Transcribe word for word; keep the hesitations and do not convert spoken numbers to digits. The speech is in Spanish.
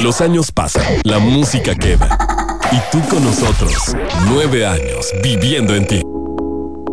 Los años pasan, la música queda. Y tú con nosotros, nueve años viviendo en ti.